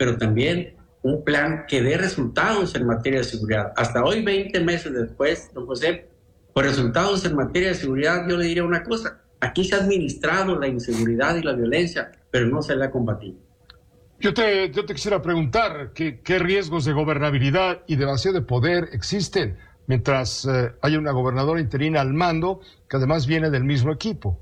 pero también un plan que dé resultados en materia de seguridad. Hasta hoy, 20 meses después, don José, por resultados en materia de seguridad, yo le diría una cosa: aquí se ha administrado la inseguridad y la violencia, pero no se la ha combatido. Yo te quisiera preguntar, ¿qué riesgos de gobernabilidad y de vacío de poder existen mientras haya una gobernadora interina al mando, que además viene del mismo equipo?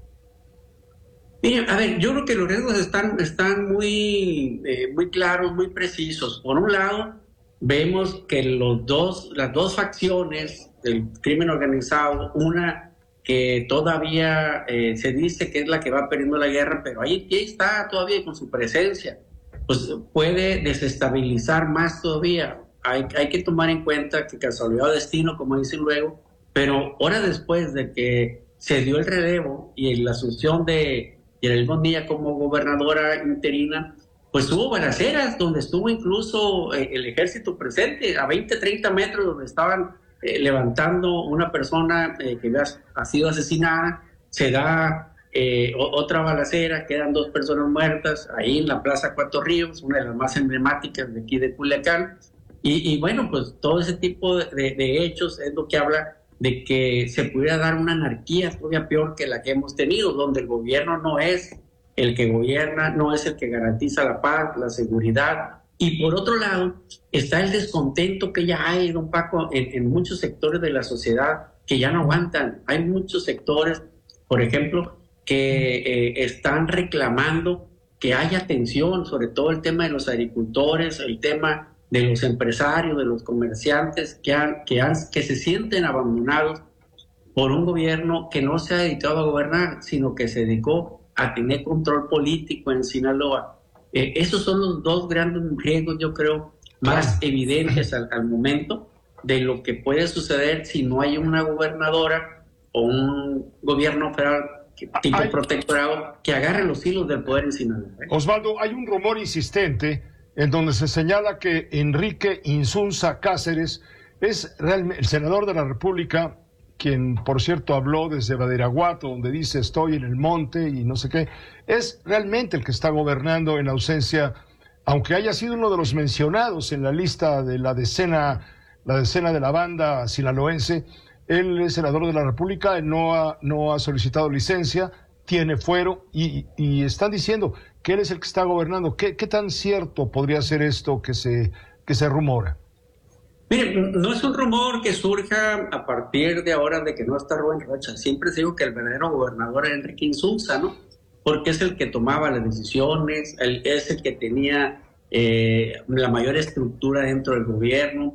Miren, a ver, yo creo que los riesgos están muy claros, muy precisos. Por un lado, vemos que las dos facciones del crimen organizado, una que todavía se dice que es la que va perdiendo la guerra, pero ahí está todavía con su presencia, pues puede desestabilizar más todavía. Hay que tomar en cuenta que casualidad o destino, como dicen luego, pero horas después de que se dio el relevo y la asunción de Yeray Bonilla como gobernadora interina, pues hubo balaceras donde estuvo incluso el ejército presente, a 20, 30 metros donde estaban levantando una persona que ha sido asesinada. Se da otra balacera, quedan 2 personas muertas ahí en la Plaza Cuatro Ríos, una de las más emblemáticas de aquí de Culiacán. Y bueno, pues todo ese tipo de hechos es lo que habla de que se pudiera dar una anarquía todavía peor que la que hemos tenido, donde el gobierno no es el que gobierna, no es el que garantiza la paz, la seguridad. Y por otro lado, está el descontento que ya hay, don Paco, en muchos sectores de la sociedad que ya no aguantan. Hay muchos sectores, por ejemplo, que están reclamando que haya atención, sobre todo el tema de los agricultores, el tema de los empresarios, de los comerciantes que se sienten abandonados por un gobierno que no se ha dedicado a gobernar, sino que se dedicó a tener control político en Sinaloa. Esos son los dos grandes riesgos, yo creo, más evidentes al momento de lo que puede suceder si no hay una gobernadora o un gobierno federal tipo protectorado que agarre los hilos del poder en Sinaloa. Osvaldo, hay un rumor insistente en donde se señala que Enrique Insunza Cáceres es realmente el senador de la República, quien, por cierto, habló desde Badiraguato, donde dice estoy en el monte y no sé qué, es realmente el que está gobernando en ausencia, aunque haya sido uno de los mencionados en la lista de la decena de la banda sinaloense. Él es senador de la República, él no ha solicitado licencia, tiene fuero y están diciendo que él es el que está gobernando. ¿Qué tan cierto podría ser esto que se rumora? Mire, no es un rumor que surja a partir de ahora de que no está Rubén Rocha. Siempre se dijo que el verdadero gobernador era Enrique Insunza, ¿no? Porque es el que tomaba las decisiones, es el que tenía la mayor estructura dentro del gobierno.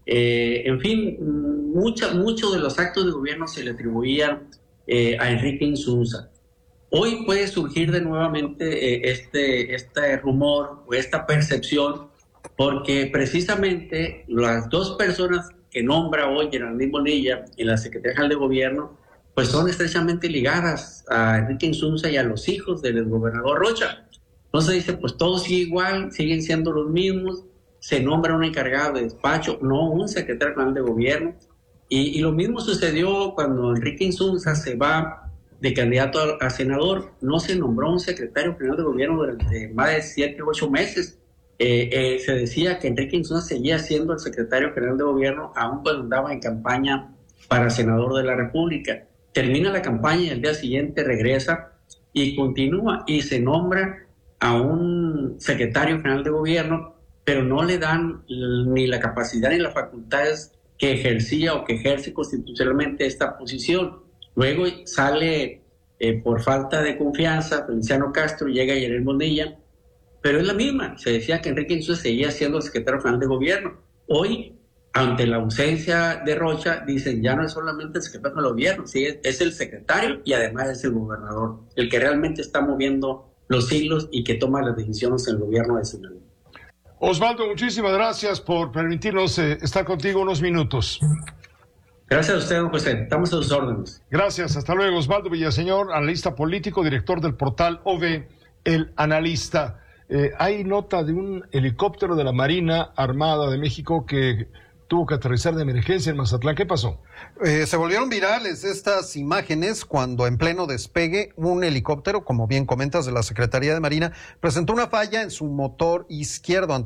En fin, muchos de los actos de gobierno se le atribuían a Enrique Insunza. Hoy puede surgir de nuevamente este rumor o esta percepción, porque precisamente las 2 personas que nombra hoy Yeray Bonilla en la Secretaría General de Gobierno, pues son estrechamente ligadas a Enrique Insunza y a los hijos del gobernador Rocha. Entonces dice, pues todo sigue igual, siguen siendo los mismos, se nombra un encargado de despacho, no un secretario general de gobierno. Y lo mismo sucedió cuando Enrique Insunza se va de candidato a senador, no se nombró un secretario general de gobierno durante más de 7 u 8 meses. Se decía que Enrique Insunza seguía siendo el secretario general de gobierno aún cuando andaba en campaña para senador de la República. Termina la campaña y al día siguiente regresa y continúa y se nombra a un secretario general de gobierno, pero no le dan ni la capacidad ni las facultades que ejercía o que ejerce constitucionalmente esta posición. Luego sale por falta de confianza Feliciano Castro, llega Yeray Bonilla, pero es la misma. Se decía que Enrique Insunza seguía siendo el secretario general de gobierno. Hoy, ante la ausencia de Rocha, dicen ya no es solamente el secretario de gobierno, sí, es el secretario y además es el gobernador, el que realmente está moviendo los hilos y que toma las decisiones en el gobierno de Sinaloa. Osvaldo, muchísimas gracias por permitirnos estar contigo unos minutos. Gracias a usted, don José. Estamos a sus órdenes. Gracias. Hasta luego. Osvaldo Villaseñor, analista político, director del portal OV, El Analista. Hay nota de un helicóptero de la Marina Armada de México que tuvo que aterrizar de emergencia en Mazatlán. ¿Qué pasó? Se volvieron virales estas imágenes cuando en pleno despegue un helicóptero, como bien comentas, de la Secretaría de Marina, presentó una falla en su motor izquierdo.